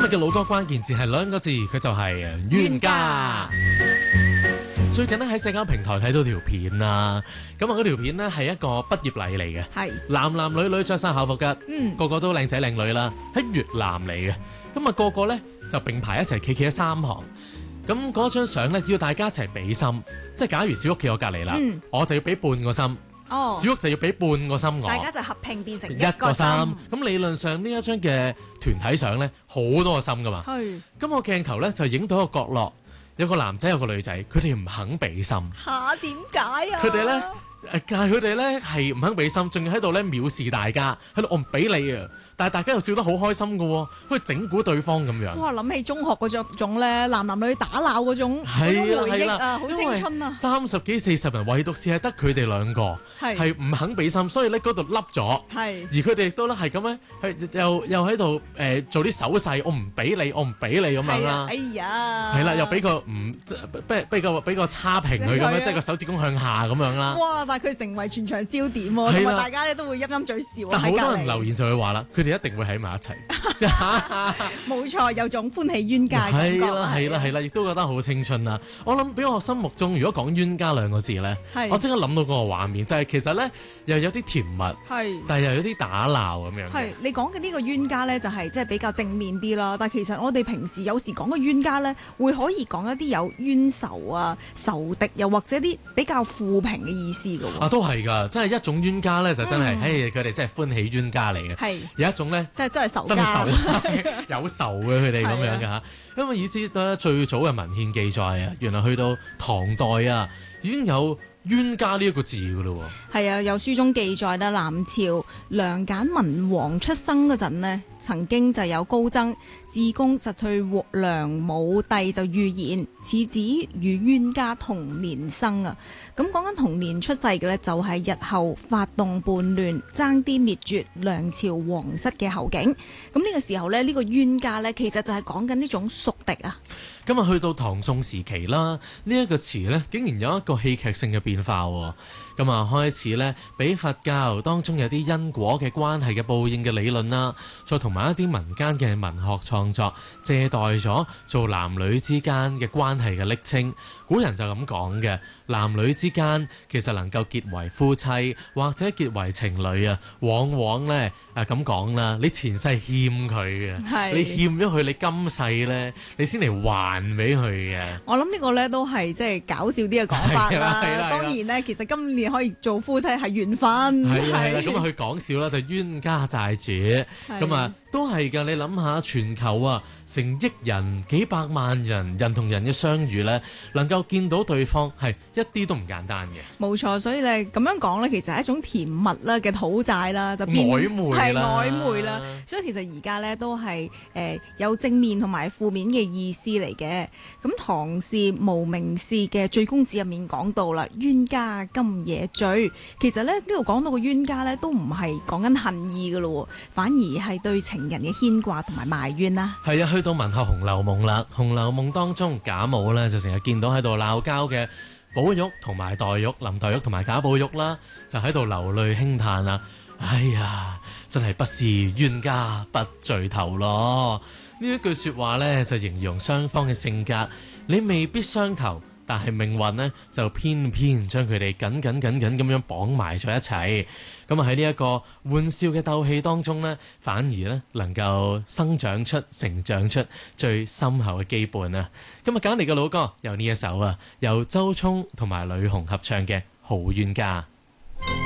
日嘅老歌關鍵字係兩個字，佢就係冤家。最近咧喺社交平台睇到條片啦，咁啊嗰條片呢係一個畢業禮嚟嘅， 係男女女着晒校服㗎，個個都靚仔靚女啦，喺越南嚟嘅，咁啊個個呢就並排一齊企喺三行，咁嗰張相呢要大家一齊俾心，即係假如小屋企我隔離啦，我就要俾半個心。 哦， 小屋就要俾半個心我， 大家就合拼變成一個心。咁理論上呢一張嘅團體相呢，好多個心噶嘛。 係。 咁我鏡頭呢，就影到一個角落，有個男仔有個女仔，佢哋唔肯俾心。 嚇？點解啊？ 佢哋呢，但係佢哋呢係唔肯俾心，仲要喺度呢藐視大家，喺度我唔俾你啊！但係大家又笑得好開心嘅喎，好似整蠱對方咁樣。 哇！諗起中學嗰種咧，男女打鬧嗰種回憶啊，好青春啊 ！30幾40人，唯獨是係得佢哋兩個係唔肯俾心，所以咧嗰度凹咗。係，而佢哋亦都咧係咁咧，係又喺度做啲手勢，我唔俾你，我唔俾你咁樣啦。哎呀！係啦，又俾個唔俾個差評佢咁樣，即係個手指公向下咁樣啦。 哇！但係佢成為全場焦點喎，同埋大家咧都會陰陰嘴笑。 但好多人留言就會話啦，佢哋一定會喺埋一齊。 冇錯，有種歡喜冤家嘅感覺。 係啦，亦都覺得好青春啊！我諗俾我心目中，如果講冤家兩個字咧，我即刻諗到嗰個畫面，就係其實咧又有啲甜蜜，但係又有啲打鬧咁樣。係你講嘅呢個冤家咧，就係即係比較正面啲啦。但係其實我哋平時有時講嘅冤家咧，會可以講一啲有冤仇啊、仇敵，又或者啲比較負評嘅意思㗎喎。 啊，都係㗎，真係一種冤家咧，就真係，佢哋真係歡喜冤家嚟嘅。係有一種咧， 真係仇家。 有仇嘅佢哋咁樣嘅嚇，因為以至到最早嘅文獻記載啊，原來去到唐代啊，已經有冤家呢一個字㗎咯喎。係啊，有書中記載啦，南朝梁簡文王出生嗰陣呢，曾經就有高僧自公就對梁武帝就預言，此子與冤家同年生啊。咁講緊同年出世嘅呢，就係日後發動叛亂，爭啲滅絕梁朝皇室嘅後景。咁呢個時候呢，呢個冤家呢，其實就係講緊呢種宿敵啊。 咁啊，去到唐宋時期啦，呢一個詞呢，竟然有一個戲劇性嘅變化喎。咁啊，開始呢，俾佛教當中有啲因果嘅關係嘅報應嘅理論啦，再同埋一啲民間嘅文學創作，借代咗做男女之間嘅關係嘅昵稱。古人就咁講嘅，男女之間其實能夠結為夫妻或者結為情侶啊，往往呢咁講啦，你前世欠佢嘅，你欠咗佢，你今世呢，你先嚟還俾佢嘅。 我諗呢個呢都係即係搞笑啲嘅講法啦。當然呢，其實今年可以做夫妻係緣分。係咁啊，佢講笑啦，就冤家債主咁啊。都係㗎，你諗下全球啊，成億人、幾百萬人，人同人嘅相遇呢，能夠見到對方係一啲都唔簡單嘅。 冇錯，所以咧咁樣講呢，其實係一種甜蜜啦嘅討債啦，就變曖昧啦。 所以其實而家呢，都係有正面同埋負面嘅意思嚟嘅。咁唐氏無名氏嘅《醉公子》入面講到啦，冤家今夜醉。其實呢度講到個冤家呢，都唔係講緊恨意㗎咯，反而係對情人嘅牽掛同埋埋怨啦。 係啊，去到文學《紅樓夢》啦，《紅樓夢》當中賈母呢，就成日見到喺度鬧交嘅寶玉同埋黛玉，林黛玉同埋賈寶玉啦，就喺度流淚輕嘆啦。哎呀，真係不是冤家不聚頭咯。呢一句說話呢，就形容雙方嘅性格，你未必相投，但係命運呢，就偏偏將佢哋緊緊咁樣綁埋咗一齊。咁啊喺呢一個玩笑嘅鬥氣當中呢，反而呢能夠成長出最深厚嘅羈絆啊！今日揀嚟嘅老歌有呢一首啊，由周聰同埋呂紅合唱嘅《好冤家》。